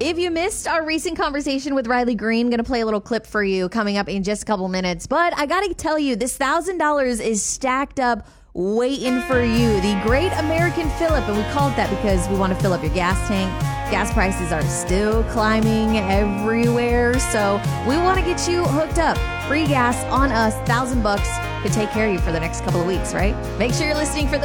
If you missed our recent conversation with Riley Green, I'm going to play a little clip for you coming up in just a couple minutes. But I got to tell you, this $1,000 is stacked up waiting for you. The Great American Fill-Up, and we call it that because we want to fill up your gas tank. Gas prices are still climbing everywhere, so we want to get you hooked up. Free gas on us, $1,000 could take care of you for the next couple of weeks, right? Make sure you're listening for the